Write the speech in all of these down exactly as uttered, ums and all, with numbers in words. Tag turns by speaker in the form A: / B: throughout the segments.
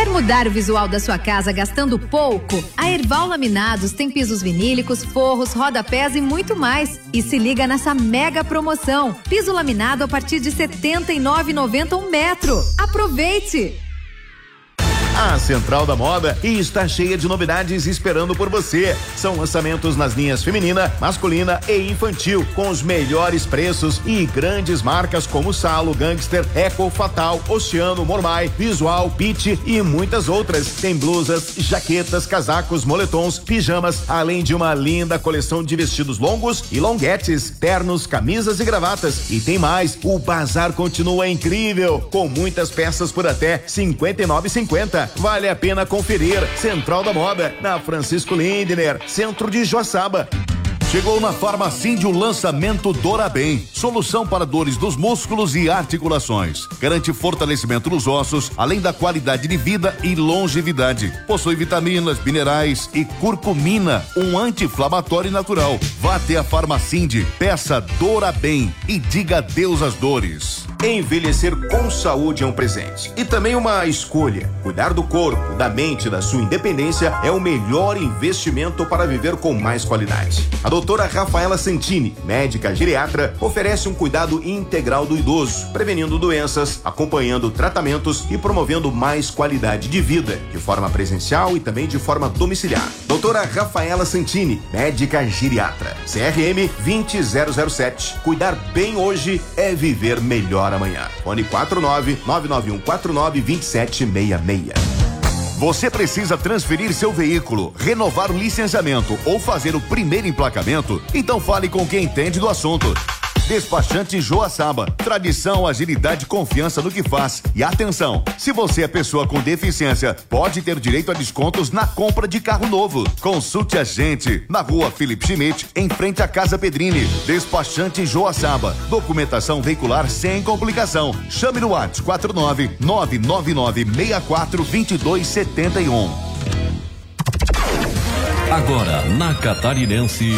A: Quer mudar o visual da sua casa gastando pouco? A Erval Laminados tem pisos vinílicos, forros, rodapés e muito mais. E se liga nessa mega promoção. Piso laminado a partir de setenta e nove reais e noventa centavos um metro. Aproveite!
B: A Central da Moda está cheia de novidades esperando por você. São lançamentos nas linhas feminina, masculina e infantil, com os melhores preços e grandes marcas como Salo, Gangster, Eco, Fatal, Oceano, Mormai, Visual, Pitty e muitas outras. Tem blusas, jaquetas, casacos, moletons, pijamas, além de uma linda coleção de vestidos longos e longuetes, ternos, camisas e gravatas. E tem mais, o bazar continua incrível, com muitas peças por até cinquenta e nove reais e cinquenta centavos. Vale a pena conferir. Central da Moda, na Francisco Lindner, centro de Joaçaba.
C: Chegou na Farmacinde o lançamento Dorabem, solução para dores dos músculos e articulações. Garante fortalecimento nos ossos, além da qualidade de vida e longevidade. Possui vitaminas, minerais e curcumina, um anti-inflamatório natural. Vá até a Farmacinde, peça Dorabem e diga adeus às dores.
B: Envelhecer com saúde é um presente e também uma escolha. Cuidar do corpo, da mente e da sua independência é o melhor investimento para viver com mais qualidade. A doutora Rafaela Santini, médica geriatra, oferece um cuidado integral do idoso, prevenindo doenças, acompanhando tratamentos e promovendo mais qualidade de vida, de forma presencial e também de forma domiciliar. Doutora Rafaela Santini, médica geriatra, C R M vinte mil e sete. Cuidar bem hoje é viver melhor amanhã. Fone quatro nove nove nove um quatro nove dois sete seis seis.
C: Você precisa transferir seu veículo, renovar o licenciamento ou fazer o primeiro emplacamento? Então fale com quem entende do assunto. Despachante Joaçaba, tradição, agilidade e confiança no que faz. E atenção, se você é pessoa com deficiência, pode ter direito a descontos na compra de carro novo. Consulte a gente na rua Felipe Schmidt, em frente à Casa Pedrini. Despachante Joaçaba, documentação veicular sem complicação. Chame no WhatsApp quatro nove nove nove nove seis quatro dois dois sete um.
D: Agora na Catarinense,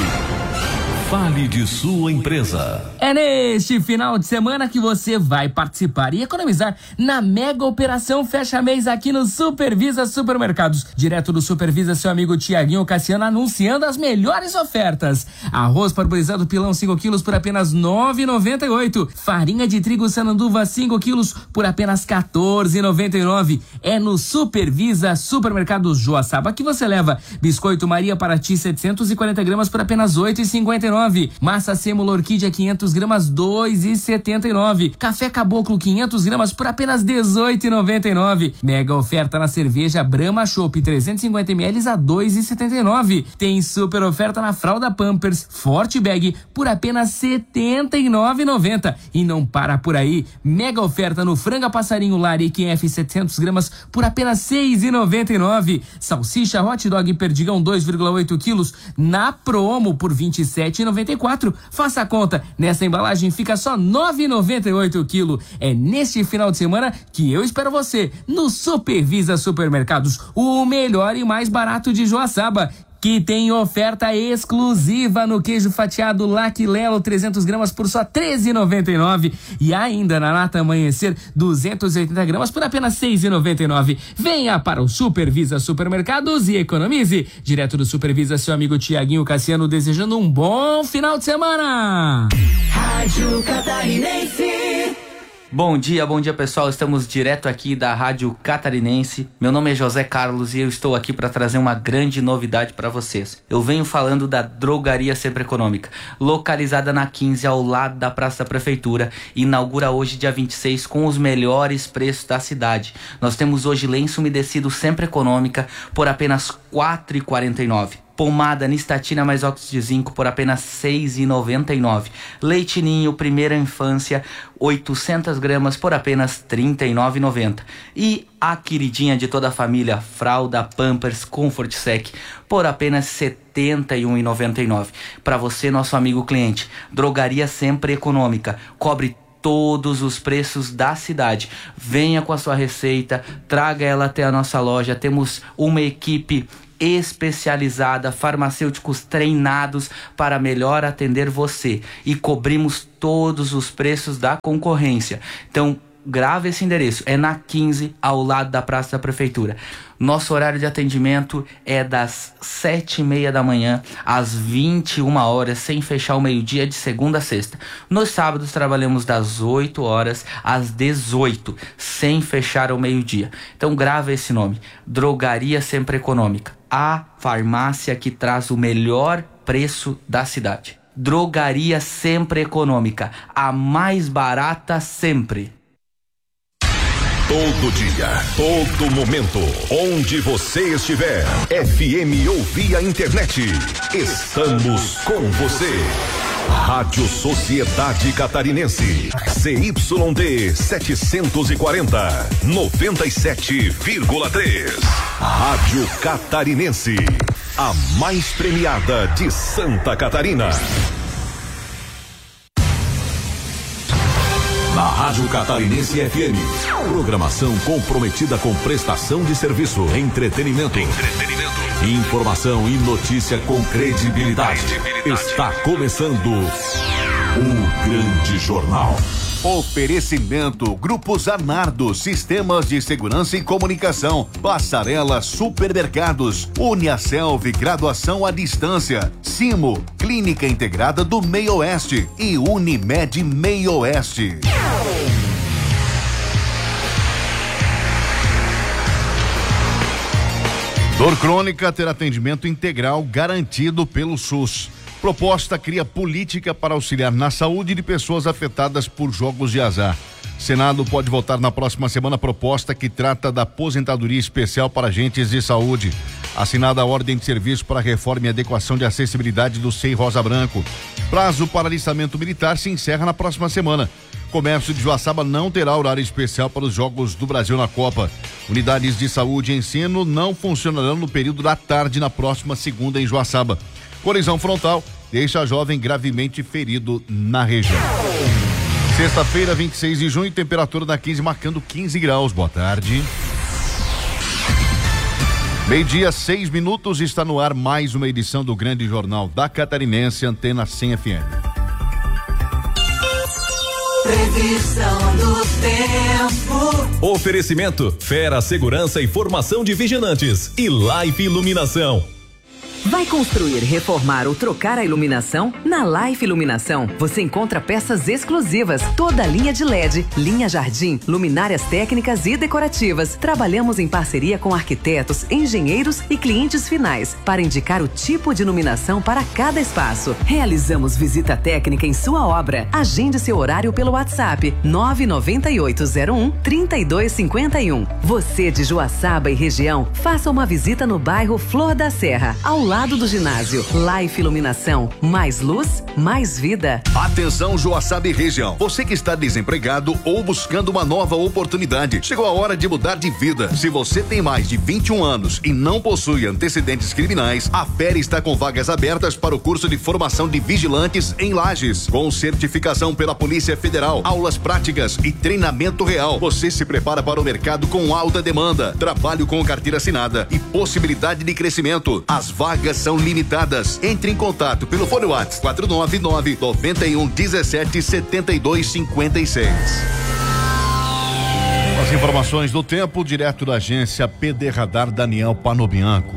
D: fale de sua empresa.
E: É neste final de semana que você vai participar e economizar na mega operação fecha mês aqui no Supervisa Supermercados. Direto do Supervisa, seu amigo Tiaguinho Cassiano anunciando as melhores ofertas. Arroz parboilizado pilão cinco quilos por apenas nove reais e noventa e oito centavos. Farinha de trigo Sananduva cinco quilos por apenas quatorze reais e noventa e nove centavos. É no Supervisa Supermercados Joaçaba que você leva Biscoito Maria Paraty setecentos e quarenta gramas por apenas oito reais e cinquenta e nove centavos. Massa sêmula Orquídea quinhentas gramas dois reais e setenta e nove centavos. Café Caboclo quinhentas gramas por apenas dezoito reais e noventa e nove centavos. Mega oferta na cerveja Brahma Chopp trezentos e cinquenta mililitros a dois reais e setenta e nove centavos. Tem super oferta na fralda Pampers Forte Bag por apenas setenta e nove reais e noventa centavos. E não para por aí. Mega oferta no franga passarinho Lari Q F setecentas gramas por apenas seis reais e noventa e nove centavos. Salsicha Hot Dog Perdigão dois vírgula oito quilos na promo por vinte e sete reais e noventa e quatro centavos. Faça a conta, nessa embalagem fica só nove reais e noventa e oito centavos o quilo. É neste final de semana que eu espero você no Supervisa Supermercados, o melhor e mais barato de Joaçaba, que tem oferta exclusiva no queijo fatiado Lac Lelo trezentas gramas por só treze reais e noventa e nove centavos e ainda na nata Amanhecer duzentas e oitenta gramas por apenas seis reais e noventa e nove centavos. Venha para o Supervisa Supermercados e economize. Direto do Supervisa, seu amigo Tiaguinho Cassiano desejando um bom final de semana.
F: Rádio Catarinense.
G: Bom dia, bom dia pessoal, estamos direto aqui da Rádio Catarinense. Meu nome é José Carlos e eu estou aqui para trazer uma grande novidade para vocês. Eu venho falando da Drogaria Sempre Econômica, localizada na quinze, ao lado da Praça da Prefeitura. Inaugura hoje, dia vinte e seis, com os melhores preços da cidade. Nós temos hoje lenço umedecido Sempre Econômica por apenas quatro reais e quarenta e nove centavos. Pomada Nistatina mais óxido de zinco por apenas seis reais e noventa e nove centavos. Leite Ninho Primeira Infância oitocentas gramas por apenas trinta e nove reais e noventa centavos. E a queridinha de toda a família, fralda Pampers Comfort Sec por apenas setenta e um reais e noventa e nove centavos. Para você, nosso amigo cliente, Drogaria Sempre Econômica, cobre todos os preços da cidade. Venha com a sua receita, traga ela até a nossa loja. Temos uma equipe especializada, farmacêuticos treinados para melhor atender você e cobrimos todos os preços da concorrência. Então grave esse endereço, é na quinze, ao lado da Praça da Prefeitura. Nosso horário de atendimento é das sete e meia da manhã às vinte e uma horas, sem fechar o meio-dia, de segunda a sexta. Nos sábados trabalhamos das oito horas às dezoito, sem fechar o meio-dia. Então grava esse nome: Drogaria Sempre Econômica, a farmácia que traz o melhor preço da cidade. Drogaria Sempre Econômica, a mais barata sempre.
H: Todo dia, todo momento, onde você estiver, F M ou via internet, estamos com você. Rádio Sociedade Catarinense, C Y D setecentos e quarenta, noventa e sete vírgula três. Rádio Catarinense, a mais premiada de Santa Catarina. Na Rádio Catarinense F M, programação comprometida com prestação de serviço, entretenimento, entretenimento, informação e notícia com credibilidade. credibilidade. Está começando o Grande Jornal.
C: Oferecimento Grupo Zanardo, Sistemas de Segurança e Comunicação, Passarela Supermercados, Uniaselv, Graduação à Distância, Simo, Clínica Integrada do Meio Oeste e Unimed Meio Oeste. Dor crônica terá atendimento integral garantido pelo SUS. Proposta cria política para auxiliar na saúde de pessoas afetadas por jogos de azar. Senado pode votar na próxima semana a proposta que trata da aposentadoria especial para agentes de saúde. Assinada a ordem de serviço para reforma e adequação de acessibilidade do S E I Rosa Branco. Prazo para alistamento militar se encerra na próxima semana. Comércio de Joaçaba não terá horário especial para os Jogos do Brasil na Copa. Unidades de saúde e ensino não funcionarão no período da tarde na próxima segunda em Joaçaba. Colisão frontal deixa jovem gravemente ferido na região. Sexta-feira, vinte e seis de junho, temperatura da quinze marcando quinze graus. Boa tarde. Meio-dia, seis minutos, está no ar mais uma edição do Grande Jornal da Catarinense, Antena cem F M.
F: Previsão do tempo.
H: Oferecimento: Fera Segurança e Formação de Vigilantes e Life Iluminação.
I: Vai construir, reformar ou trocar a iluminação? Na Life Iluminação, você encontra peças exclusivas, toda a linha de L E D, linha jardim, luminárias técnicas e decorativas. Trabalhamos em parceria com arquitetos, engenheiros e clientes finais para indicar o tipo de iluminação para cada espaço. Realizamos visita técnica em sua obra. Agende seu horário pelo WhatsApp nove nove oito zero um, três dois cinco um. Você de Joaçaba e região, faça uma visita no bairro Flor da Serra, ao lado do ginásio. Life Iluminação, mais luz, mais vida.
C: Atenção, Joaçaba e região, você que está desempregado ou buscando uma nova oportunidade, chegou a hora de mudar de vida. Se você tem mais de vinte e um anos e não possui antecedentes criminais, a F E R está com vagas abertas para o curso de formação de vigilantes em Lages, com certificação pela Polícia Federal, aulas práticas e treinamento real. Você se prepara para o mercado com alta demanda, trabalho com carteira assinada e possibilidade de crescimento. As vagas são limitadas. Entre em contato pelo fone WhatsApp quatro nove nove, nove um, um sete, sete dois cinco seis. As informações do tempo, direto da agência P D Radar, Daniel Panobianco.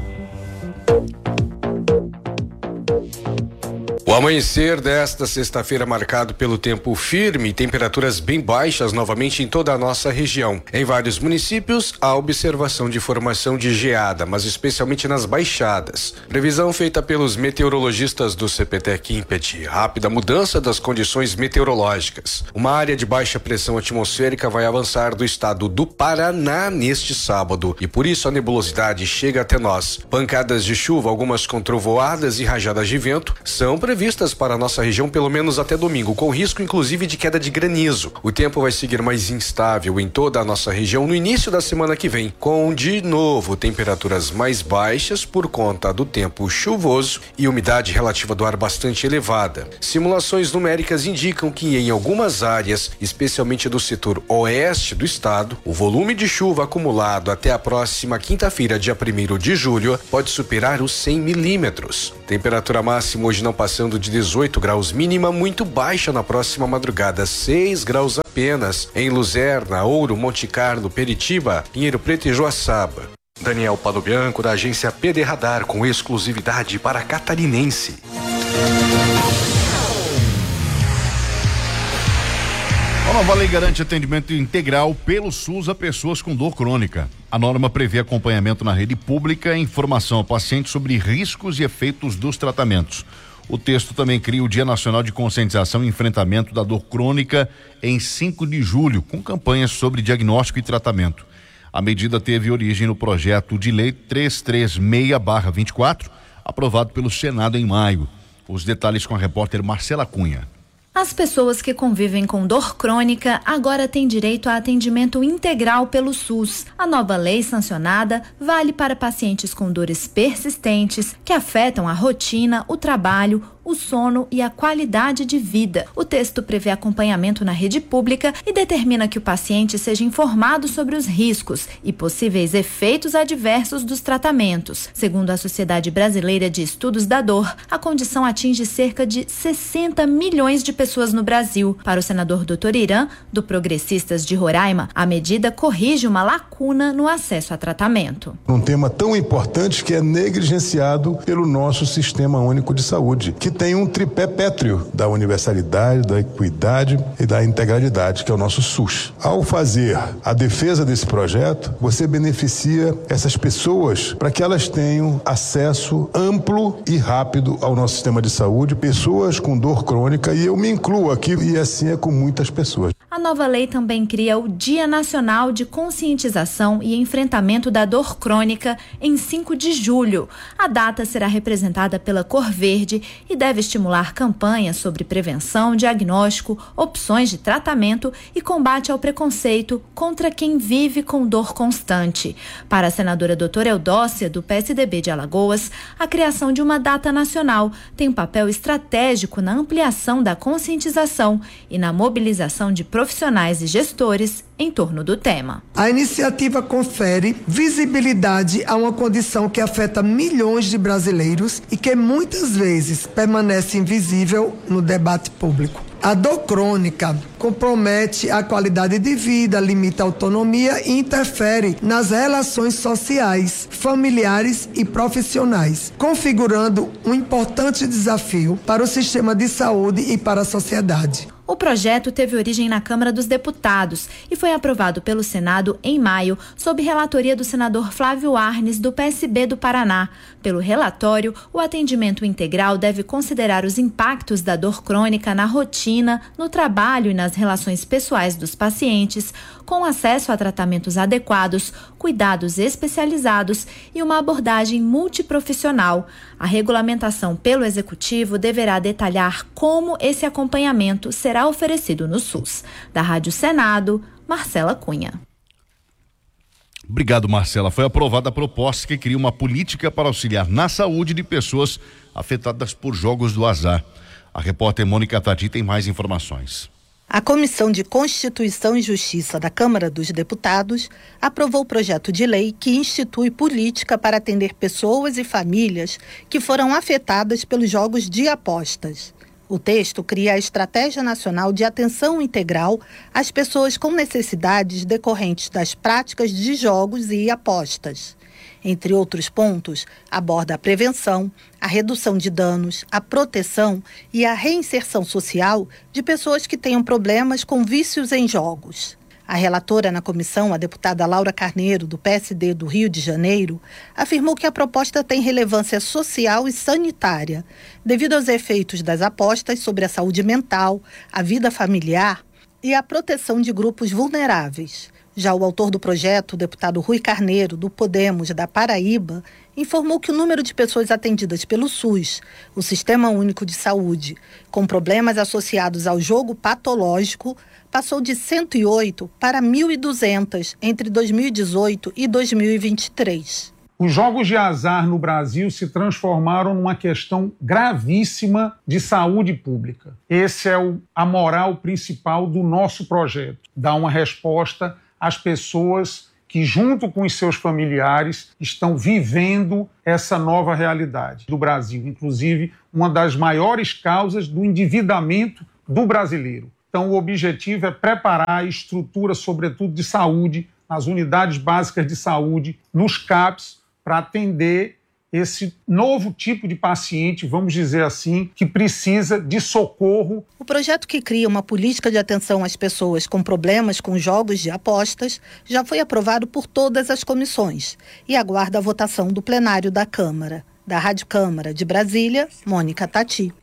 J: O amanhecer desta sexta-feira marcado pelo tempo firme e temperaturas bem baixas novamente em toda a nossa região. Em vários municípios, há observação de formação de geada, mas especialmente nas baixadas. Previsão feita pelos meteorologistas do C P T E C impede rápida mudança das condições meteorológicas. Uma área de baixa pressão atmosférica vai avançar do estado do Paraná neste sábado e por isso a nebulosidade chega até nós. Pancadas de chuva, algumas com trovoadas e rajadas de vento, são previstas vistas para a nossa região pelo menos até domingo, com risco inclusive de queda de granizo. O tempo vai seguir mais instável em toda a nossa região no início da semana que vem, com de novo temperaturas mais baixas por conta do tempo chuvoso e umidade relativa do ar bastante elevada. Simulações numéricas indicam que em algumas áreas, especialmente do setor oeste do estado, o volume de chuva acumulado até a próxima quinta-feira, dia primeiro de julho, pode superar os cem milímetros. Temperatura máxima hoje não passando variando de dezoito graus mínima, muito baixa na próxima madrugada, seis graus apenas em Luzerna, Ouro, Monte Carlo, Peritiba, Pinheiro Preto e Joaçaba. Daniel Padobianco, da agência P D Radar, com exclusividade para a Catarinense.
C: A nova lei garante atendimento integral pelo SUS a pessoas com dor crônica. A norma prevê acompanhamento na rede pública e informação ao paciente sobre riscos e efeitos dos tratamentos. O texto também cria o Dia Nacional de Conscientização e Enfrentamento da Dor Crônica em cinco de julho, com campanhas sobre diagnóstico e tratamento. A medida teve origem no projeto de lei trezentos e trinta e seis barra vinte e quatro, aprovado pelo Senado em maio. Os detalhes com a repórter Marcela Cunha.
K: As pessoas que convivem com dor crônica agora têm direito a atendimento integral pelo SUS. A nova lei sancionada vale para pacientes com dores persistentes que afetam a rotina, o trabalho, o sono e a qualidade de vida. O texto prevê acompanhamento na rede pública e determina que o paciente seja informado sobre os riscos e possíveis efeitos adversos dos tratamentos. Segundo a Sociedade Brasileira de Estudos da Dor, a condição atinge cerca de sessenta milhões de pessoas no Brasil. Para o senador doutor Irã, do Progressistas de Roraima, a medida corrige uma lacuna no acesso a tratamento.
L: Um tema tão importante que é negligenciado pelo nosso Sistema Único de Saúde, que tem um tripé pétreo da universalidade, da equidade e da integralidade, que é o nosso SUS. Ao fazer a defesa desse projeto, você beneficia essas pessoas para que elas tenham acesso amplo e rápido ao nosso sistema de saúde, pessoas com dor crônica, e eu me incluo aqui, e assim é com muitas pessoas.
K: A nova lei também cria o Dia Nacional de Conscientização e Enfrentamento da Dor Crônica em cinco de julho. A data será representada pela cor verde e deve estimular campanhas sobre prevenção, diagnóstico, opções de tratamento e combate ao preconceito contra quem vive com dor constante. Para a senadora doutora Eudócia, do P S D B de Alagoas, a criação de uma data nacional tem um papel estratégico na ampliação da conscientização e na mobilização de profissionais e gestores em torno do tema.
M: A iniciativa confere visibilidade a uma condição que afeta milhões de brasileiros e que muitas vezes permanece invisível no debate público. A dor crônica compromete a qualidade de vida, limita a autonomia e interfere nas relações sociais, familiares e profissionais, configurando um importante desafio para o sistema de saúde e para a sociedade.
K: O projeto teve origem na Câmara dos Deputados e foi aprovado pelo Senado em maio, sob relatoria do senador Flávio Arnes, do P S B do Paraná. Pelo relatório, o atendimento integral deve considerar os impactos da dor crônica na rotina, no trabalho e nas relações pessoais dos pacientes, com acesso a tratamentos adequados, cuidados especializados e uma abordagem multiprofissional. A regulamentação pelo Executivo deverá detalhar como esse acompanhamento será oferecido no SUS. Da Rádio Senado, Marcela Cunha.
C: Obrigado, Marcela. Foi aprovada a proposta que cria uma política para auxiliar na saúde de pessoas afetadas por jogos do azar. A repórter Mônica Tati tem mais informações.
N: A Comissão de Constituição e Justiça da Câmara dos Deputados aprovou o projeto de lei que institui política para atender pessoas e famílias que foram afetadas pelos jogos de apostas. O texto cria a Estratégia Nacional de Atenção Integral às pessoas com necessidades decorrentes das práticas de jogos e apostas. Entre outros pontos, aborda a prevenção, a redução de danos, a proteção e a reinserção social de pessoas que tenham problemas com vícios em jogos. A relatora na comissão, a deputada Laura Carneiro, do P S D do Rio de Janeiro, afirmou que a proposta tem relevância social e sanitária, devido aos efeitos das apostas sobre a saúde mental, a vida familiar e a proteção de grupos vulneráveis. Já o autor do projeto, o deputado Rui Carneiro, do Podemos da Paraíba, informou que o número de pessoas atendidas pelo SUS, o Sistema Único de Saúde, com problemas associados ao jogo patológico, passou de cento e oito para mil e duzentos entre dois mil e dezoito e dois mil e vinte e três.
O: Os jogos de azar no Brasil se transformaram numa questão gravíssima de saúde pública. Esse é o, a moral principal do nosso projeto, dar uma resposta às pessoas que, junto com os seus familiares, estão vivendo essa nova realidade do Brasil, inclusive uma das maiores causas do endividamento do brasileiro. Então, o objetivo é preparar a estrutura, sobretudo de saúde, nas unidades básicas de saúde, nos C A Ps, para atender esse novo tipo de paciente, vamos dizer assim, que precisa de socorro.
N: O projeto que cria uma política de atenção às pessoas com problemas com jogos de apostas já foi aprovado por todas as comissões e aguarda a votação do plenário da Câmara. Da Rádio Câmara de Brasília, Mônica Tati.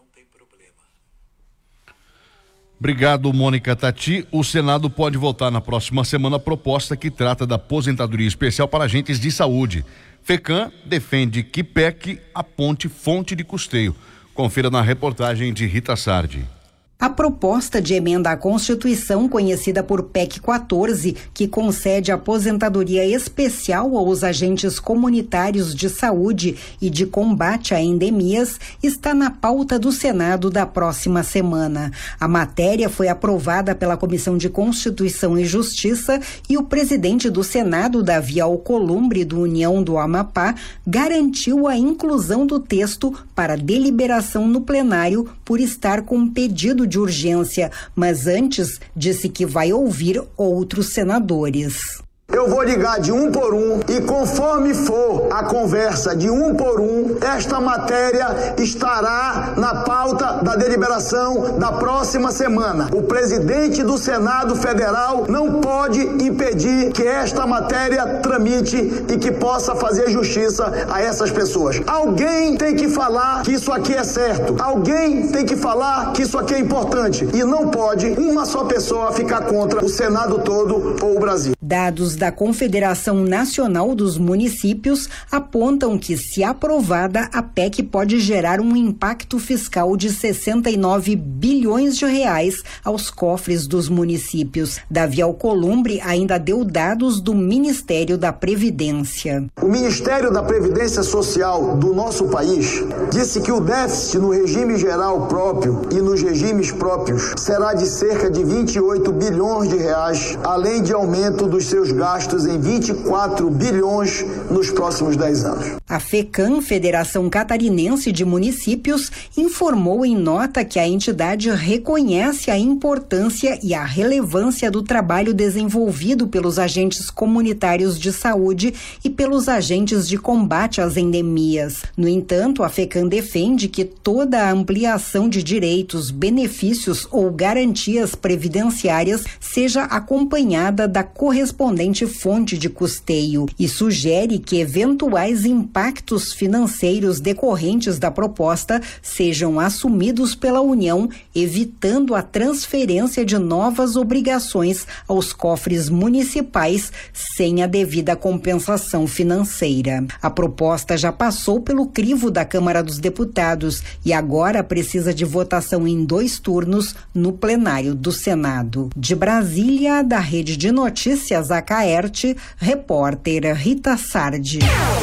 C: Obrigado, Mônica Tati. O Senado pode votar na próxima semana a proposta que trata da aposentadoria especial para agentes de saúde. FECAM defende que P E C aponte fonte de custeio. Confira na reportagem de Rita Sardi.
P: A proposta de emenda à Constituição, conhecida por P E C quatorze, que concede aposentadoria especial aos agentes comunitários de saúde e de combate a endemias, está na pauta do Senado da próxima semana. A matéria foi aprovada pela Comissão de Constituição e Justiça e o presidente do Senado, Davi Alcolumbre, do União do Amapá, garantiu a inclusão do texto para deliberação no plenário por estar com pedido de de urgência, mas antes disse que vai ouvir outros senadores.
Q: Eu vou ligar de um por um e conforme for a conversa de um por um, esta matéria estará na pauta da deliberação da próxima semana. O presidente do Senado Federal não pode impedir que esta matéria tramite e que possa fazer justiça a essas pessoas. Alguém tem que falar que isso aqui é certo. Alguém tem que falar que isso aqui é importante. E não pode uma só pessoa ficar contra o Senado todo ou o Brasil.
P: Dados da Confederação Nacional dos Municípios apontam que, se aprovada, a P E C pode gerar um impacto fiscal de sessenta e nove bilhões de reais aos cofres dos municípios. Davi Alcolumbre ainda deu dados do Ministério da Previdência.
Q: O Ministério da Previdência Social do nosso país disse que o déficit no regime geral próprio e nos regimes próprios será de cerca de vinte e oito bilhões de reais, além de aumento dos seus gastos em vinte e quatro bilhões nos próximos dez anos.
P: A FECAM, Federação Catarinense de Municípios, informou em nota que a entidade reconhece a importância e a relevância do trabalho desenvolvido pelos agentes comunitários de saúde e pelos agentes de combate às endemias. No entanto, a FECAM defende que toda a ampliação de direitos, benefícios ou garantias previdenciárias seja acompanhada da correspondente fonte de custeio e sugere que eventuais impactos financeiros decorrentes da proposta sejam assumidos pela União, evitando a transferência de novas obrigações aos cofres municipais sem a devida compensação financeira. A proposta já passou pelo crivo da Câmara dos Deputados e agora precisa de votação em dois turnos no plenário do Senado. De Brasília, da Rede de Notícias A K E R T, repórter Rita Sardi.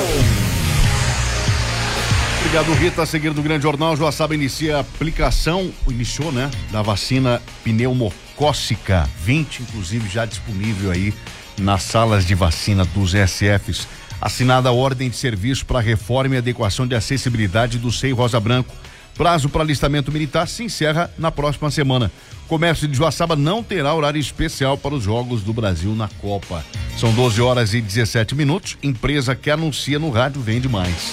C: Obrigado, Rita. A seguir do Grande Jornal, Joaçaba inicia a aplicação, iniciou, né, da vacina pneumocócica vinte, inclusive já disponível aí nas salas de vacina dos E S Fs. Assinada a ordem de serviço para reforma e adequação de acessibilidade do S E I Rosa Branco. Prazo para alistamento militar se encerra na próxima semana. Comércio de Joaçaba não terá horário especial para os Jogos do Brasil na Copa. São doze horas e dezessete minutos. Empresa que anuncia no rádio vende mais.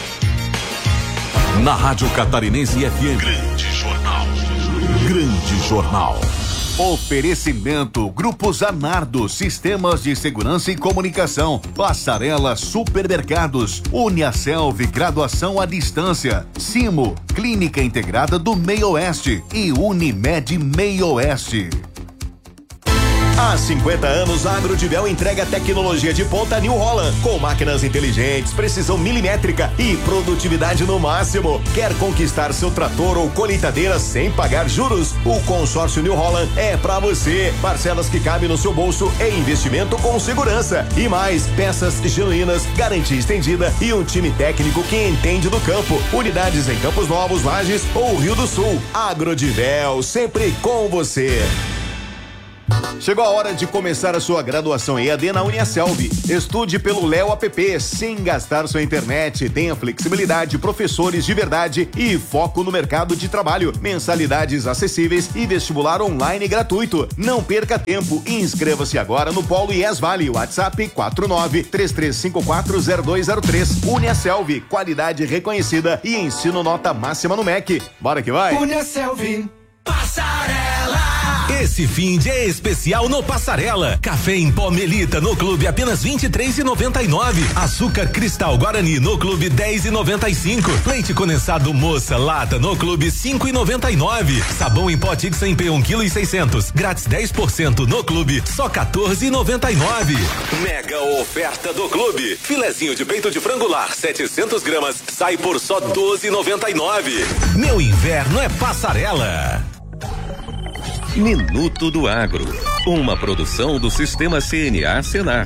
H: Na Rádio Catarinense F M. Grande Jornal. Grande Jornal.
C: Oferecimento Grupo Zanardo, Sistemas de Segurança e Comunicação, Passarela Supermercados, Uniaselv, Graduação à Distância, Simo, Clínica Integrada do Meio Oeste e Unimed Meio Oeste.
B: Há cinquenta anos, a Agrodivel entrega tecnologia de ponta New Holland, com máquinas inteligentes, precisão milimétrica e produtividade no máximo. Quer conquistar seu trator ou colheitadeira sem pagar juros? O consórcio New Holland é pra você. Parcelas que cabem no seu bolso e investimento com segurança. E mais, peças genuínas, garantia estendida e um time técnico que entende do campo. Unidades em Campos Novos, Lages ou Rio do Sul. Agrodivel, sempre com você. Chegou a hora de começar a sua graduação E A D na Uniaselv. Estude pelo Léo App sem gastar sua internet. Tenha flexibilidade, professores de verdade e foco no mercado de trabalho. Mensalidades acessíveis e vestibular online gratuito. Não perca tempo e inscreva-se agora no Polo I E S Vale. WhatsApp quatro nove três três cinco quatro zero dois zero três. Uniaselv, qualidade reconhecida e ensino nota máxima no M E C. Bora que vai?
R: Uniaselv. Passarela. Esse fim de é especial no Passarela. Café em pó Melita no clube apenas vinte e três reais e noventa e nove. Açúcar Cristal Guarani no clube dez reais e noventa e cinco. Leite condensado Moça Lata no clube cinco reais e noventa e nove. Sabão em pó Tix em P um quilo e seiscentos. Grátis dez por cento no clube só quatorze reais e noventa e nove. Mega oferta do clube. Filezinho de peito de frango lar setecentos gramas sai por só doze reais e noventa e nove. Meu inverno é Passarela.
D: Minuto do Agro, uma produção do Sistema C N A Senar.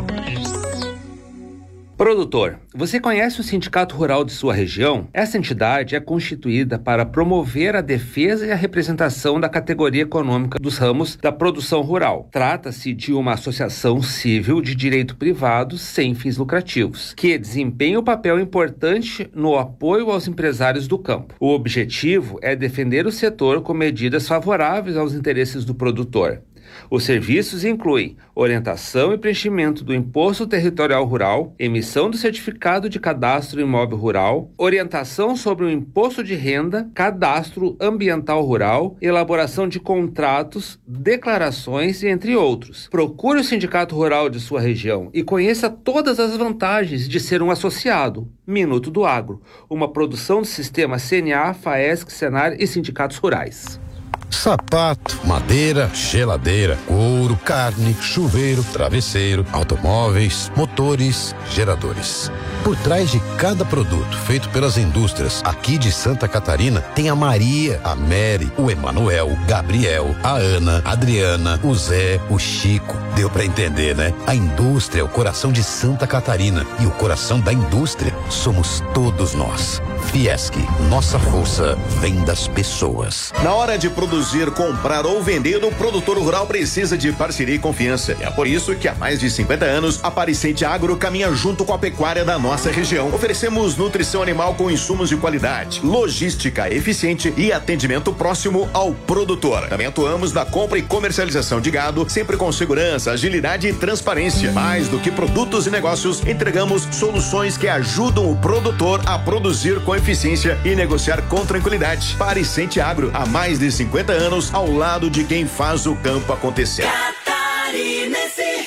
S: Produtor, você conhece o Sindicato Rural de sua região? Essa entidade é constituída para promover a defesa e a representação da categoria econômica dos ramos da produção rural. Trata-se de uma associação civil de direito privado sem fins lucrativos, que desempenha um papel importante no apoio aos empresários do campo. O objetivo é defender o setor com medidas favoráveis aos interesses do produtor. Os serviços incluem orientação e preenchimento do Imposto Territorial Rural, emissão do Certificado de Cadastro Imóvel Rural, orientação sobre o Imposto de Renda, Cadastro Ambiental Rural, elaboração de contratos, declarações e entre outros. Procure o Sindicato Rural de sua região e conheça todas as vantagens de ser um associado. Minuto do Agro, uma produção do Sistema C N A, FAESC, Senar e Sindicatos Rurais.
T: Sapato, madeira, geladeira, couro, carne, chuveiro, travesseiro, automóveis, motores, geradores. Por trás de cada produto feito pelas indústrias aqui de Santa Catarina, tem a Maria, a Mary, o Emanuel, o Gabriel, a Ana, a Adriana, o Zé, o Chico. Deu pra entender, né? A indústria é o coração de Santa Catarina e o coração da indústria somos todos nós. Fiesc, nossa força vem das pessoas.
B: Na hora de produzir, comprar ou vender, o produtor rural precisa de parceria e confiança. É por isso que há mais de cinquenta anos, a Pariscente Agro caminha junto com a pecuária da nossa região. Oferecemos nutrição animal com insumos de qualidade, logística eficiente e atendimento próximo ao produtor. Também atuamos na compra e comercialização de gado, sempre com segurança, agilidade e transparência. Mais do que produtos e negócios, entregamos soluções que ajudam o produtor a produzir com eficiência e negociar com tranquilidade. Pariscente Agro, há mais de cinquenta anos, ao lado de quem faz o campo acontecer.
U: Catarinense.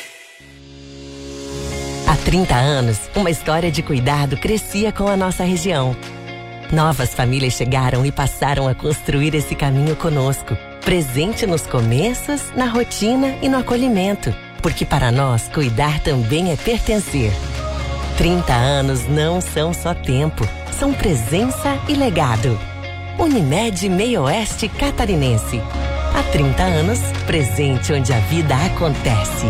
U: Há trinta anos, uma história de cuidado crescia com a nossa região. Novas famílias chegaram e passaram a construir esse caminho conosco, presente nos começos, na rotina e no acolhimento, porque para nós cuidar também é pertencer. trinta anos não são só tempo, são presença e legado. Unimed Meio Oeste Catarinense. Há trinta anos, presente onde a vida acontece.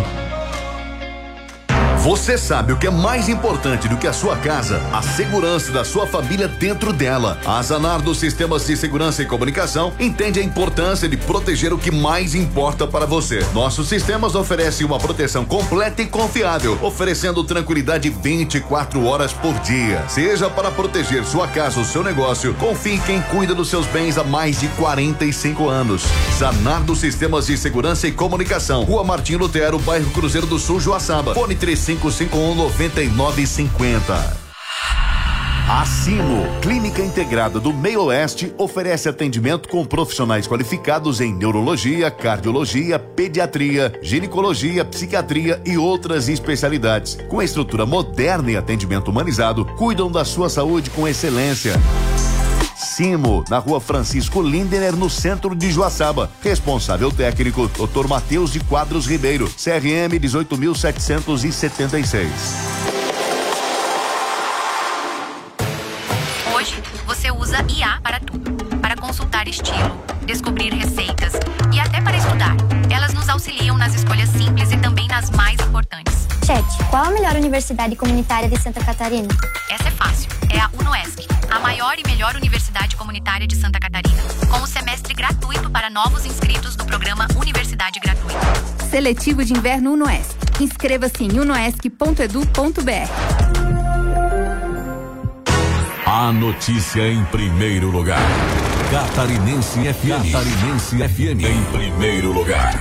C: Você sabe o que é mais importante do que a sua casa? A segurança da sua família dentro dela. A Zanardo Sistemas de Segurança e Comunicação entende a importância de proteger o que mais importa para você. Nossos sistemas oferecem uma proteção completa e confiável, oferecendo tranquilidade vinte e quatro horas por dia. Seja para proteger sua casa ou seu negócio, confie em quem cuida dos seus bens há mais de quarenta e cinco anos. Zanardo Sistemas de Segurança e Comunicação, Rua Martim Lutero, bairro Cruzeiro do Sul, Joaçaba. Fone três cinco cinco um nove nove cinco zero. A Simo, Clínica Integrada do Meio Oeste, oferece atendimento com profissionais qualificados em neurologia, cardiologia, pediatria, ginecologia, psiquiatria e outras especialidades. Com estrutura moderna e atendimento humanizado, cuidam da sua saúde com excelência. Simo, na Rua Francisco Lindener, no centro de Joaçaba. Responsável técnico, doutor Matheus de Quadros Ribeiro, C R M dezoito mil setecentos e setenta e seis.
V: Hoje, você usa I A para tudo. Para consultar estilo, descobrir receitas e até para estudar. Elas nos auxiliam nas escolhas simples e também nas mais importantes.
W: Chat, qual a melhor universidade comunitária de Santa Catarina?
V: Essa é fácil. é a UnoESC, a maior e melhor universidade comunitária de Santa Catarina, com o semestre gratuito para novos inscritos do programa Universidade Gratuita.
A: Seletivo de Inverno UnoESC. Inscreva-se em unoesc ponto edu ponto br.
H: A notícia em primeiro lugar. Catarinense F M. Catarinense F M em primeiro lugar.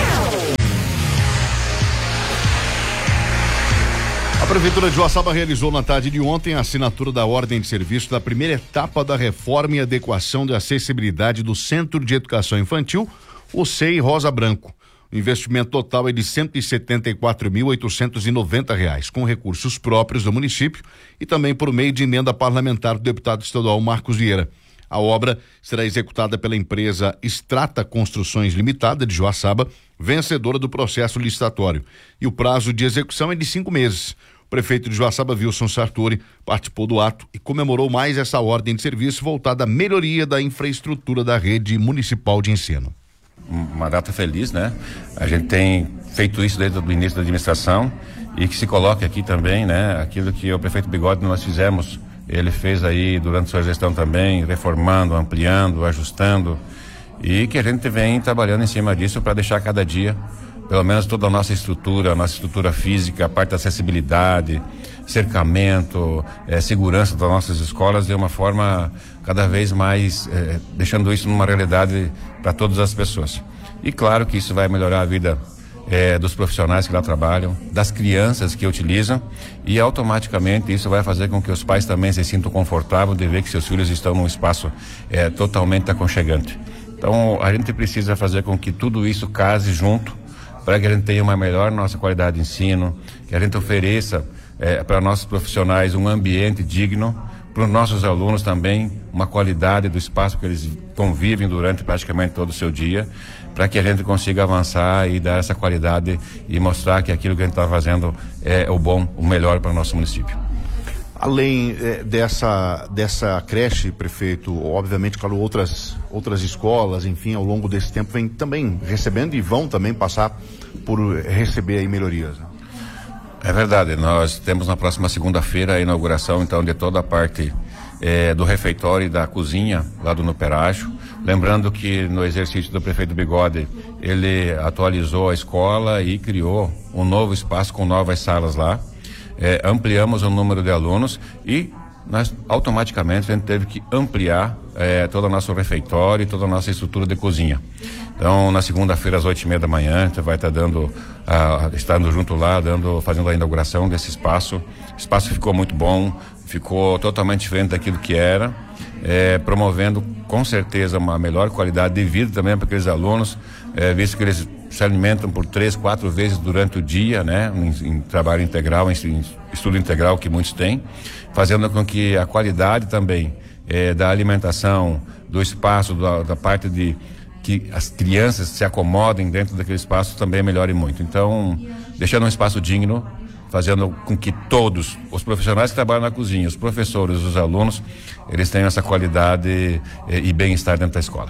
C: A Prefeitura de Joaçaba realizou na tarde de ontem a assinatura da ordem de serviço da primeira etapa da reforma e adequação da acessibilidade do Centro de Educação Infantil, o C E I Rosa Branco. O investimento total é de cento e setenta e quatro mil oitocentos e noventa reais, com recursos próprios do município e também por meio de emenda parlamentar do deputado estadual Marcos Vieira. A obra será executada pela empresa Strata Construções Limitada de Joaçaba, vencedora do processo licitatório. E o prazo de execução é de cinco meses. O prefeito de Joaçaba, Wilson Sartori, participou do ato e comemorou mais essa ordem de serviço voltada à melhoria da infraestrutura da rede municipal de ensino.
E: Uma data feliz, né? A gente tem feito isso desde o início da administração e que se coloque aqui também, né? Aquilo que o prefeito Bigode nós fizemos, ele fez aí durante sua gestão também, reformando, ampliando, ajustando, e que a gente vem trabalhando em cima disso para deixar cada dia, pelo menos toda a nossa estrutura, a nossa estrutura física, a parte da acessibilidade, cercamento, eh, segurança das nossas escolas de uma forma cada vez mais, eh, deixando isso numa realidade para todas as pessoas. E claro que isso vai melhorar a vida eh, dos profissionais que lá trabalham, das crianças que utilizam, e automaticamente isso vai fazer com que os pais também se sintam confortáveis de ver que seus filhos estão num espaço eh, totalmente aconchegante. Então a gente precisa fazer com que tudo isso case junto para que a gente tenha uma melhor nossa qualidade de ensino, que a gente ofereça eh, para nossos profissionais um ambiente digno, para os nossos alunos também uma qualidade do espaço que eles convivem durante praticamente todo o seu dia, para que a gente consiga avançar e dar essa qualidade e mostrar que aquilo que a gente está fazendo é o bom, o melhor para o nosso município.
C: Além eh, dessa dessa creche, prefeito, obviamente, claro, outras outras escolas, enfim, ao longo desse tempo vem também recebendo e vão também passar por receber aí melhorias, né?
E: É verdade, nós temos na próxima segunda-feira a inauguração então de toda a parte eh, do refeitório e da cozinha lá do Nuperágio. Lembrando que no exercício do prefeito Bigode, ele atualizou a escola e criou um novo espaço com novas salas lá. Eh, ampliamos o número de alunos e nós automaticamente a gente teve que ampliar eh, todo o nosso refeitório e toda a nossa estrutura de cozinha. Então, na segunda-feira, às oito e meia da manhã, a gente vai estar dando, ah, estando junto lá, dando, fazendo a inauguração desse espaço. O espaço ficou muito bom, ficou totalmente diferente daquilo que era, eh, promovendo com certeza uma melhor qualidade de vida também para aqueles alunos, eh, visto que eles se alimentam por três, quatro vezes durante o dia, né? Em, em trabalho integral, em, em estudo integral que muitos têm, fazendo com que a qualidade também eh, da alimentação, do espaço, da, da parte de que as crianças se acomodem dentro daquele espaço também melhore muito. Então, deixando um espaço digno, fazendo com que todos os profissionais que trabalham na cozinha, os professores, os alunos, eles tenham essa qualidade eh, e bem-estar dentro da escola.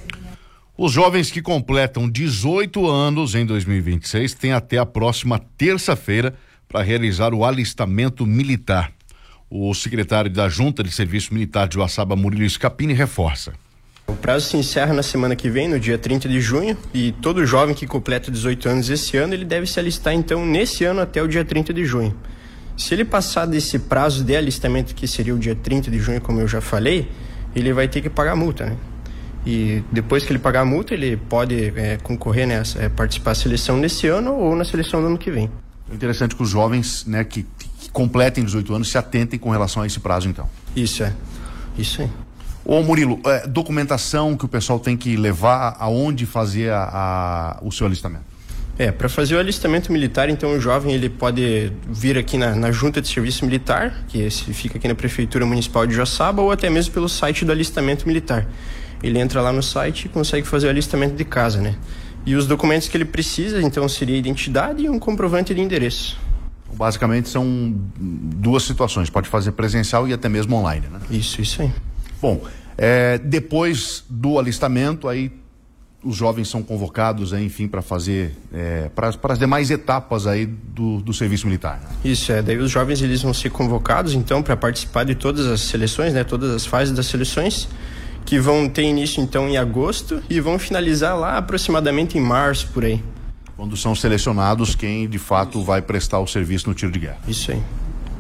C: Os jovens que completam dezoito anos em dois mil e vinte e seis têm até a próxima terça-feira para realizar o alistamento militar. O secretário da Junta de Serviço Militar de Joaçaba, Murilo Scapini, reforça.
W: O prazo se encerra na semana que vem, no dia trinta de junho, e todo jovem que completa dezoito anos esse ano, ele deve se alistar então nesse ano até o dia trinta de junho. Se ele passar desse prazo de alistamento, que seria o dia trinta de junho, como eu já falei, ele vai ter que pagar a multa, né? E depois que ele pagar a multa, ele pode é, concorrer nessa, é, participar da seleção nesse ano ou na seleção do ano que vem.
C: É interessante que os jovens, né, que, que completem dezoito anos se atentem com relação a esse prazo, então.
W: Isso é, isso aí.
C: Ô Murilo, é, documentação que o pessoal tem que levar, aonde fazer a, a, o seu alistamento?
W: É, para fazer o alistamento militar, então o jovem ele pode vir aqui na, na Junta de Serviço Militar, que esse fica aqui na Prefeitura Municipal de Joaçaba, ou até mesmo pelo site do alistamento militar. Ele entra lá no site e consegue fazer o alistamento de casa, né? E os documentos que ele precisa, então, seria identidade e um comprovante de endereço.
C: Basicamente são duas situações, pode fazer presencial e até mesmo online, né?
W: Isso, isso aí.
C: Bom, é, depois do alistamento, aí
F: os jovens são convocados, aí, enfim, para fazer, é, para as demais etapas aí do, do serviço militar.
W: Isso, é, daí os jovens eles vão ser convocados, então, para participar de todas as seleções, né, todas as fases das seleções, que vão ter início, então, em agosto e vão finalizar lá aproximadamente em março, por aí.
F: Quando são selecionados quem, de fato, vai prestar o serviço no tiro de guerra.
W: Isso aí.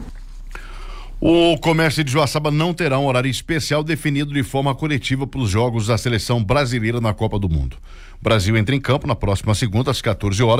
F: O comércio de Joaçaba não terá um horário especial definido de forma coletiva para os jogos da seleção brasileira na Copa do Mundo. O Brasil entra em campo na próxima segunda, às quatorze horas.